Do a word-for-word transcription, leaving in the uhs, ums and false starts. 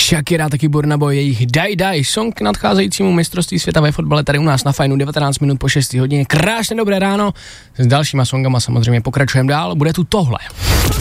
Shakira, taky Burna Boy, jejich Daj Daj, song k nadcházejícímu mistrovství světa ve fotbale tady u nás na Fajnu, devatenáct minut po šesté hodině. Krásně dobré ráno, s dalšíma songama samozřejmě pokračujeme dál, bude tu tohle.